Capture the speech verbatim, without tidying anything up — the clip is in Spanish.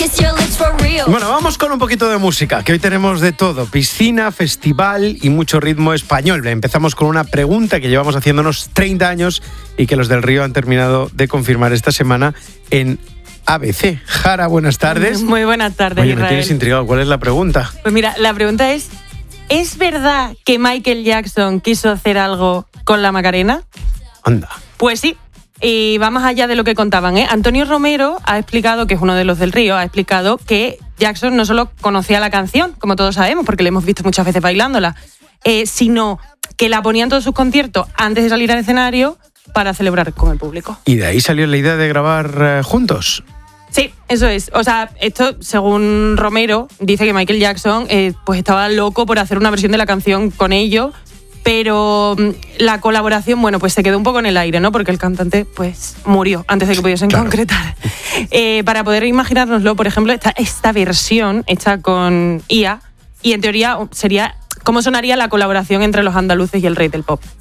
Bueno, vamos con un poquito de música, que hoy tenemos de todo: piscina, festival y mucho ritmo español. Empezamos con una pregunta que llevamos haciéndonos treinta años y que los del Río han terminado de confirmar esta semana en A B C. Jara, buenas tardes. Muy buenas tardes, Oye, Israel. me tienes intrigado. ¿Cuál es la pregunta? Pues mira, la pregunta es, ¿es verdad que Michael Jackson quiso hacer algo con la Macarena? Anda. Pues sí. Y va más allá de lo que contaban, ¿eh? Antonio Romero ha explicado, que es uno de los del Río, ha explicado que Jackson no solo conocía la canción, como todos sabemos, porque le hemos visto muchas veces bailándola, eh, sino que la ponía en todos sus conciertos antes de salir al escenario para celebrar con el público. ¿Y de ahí salió la idea de grabar eh, juntos? Sí, eso es. O sea, esto, según Romero, dice que Michael Jackson eh, pues estaba loco por hacer una versión de la canción con ellos, pero la colaboración, bueno, pues se quedó un poco en el aire, ¿no? Porque el cantante, pues, murió antes de que pudiesen claro. concretar. Eh, para poder imaginárnoslo, por ejemplo, esta, esta versión hecha con I A, y en teoría sería cómo sonaría la colaboración entre los andaluces y el rey del pop.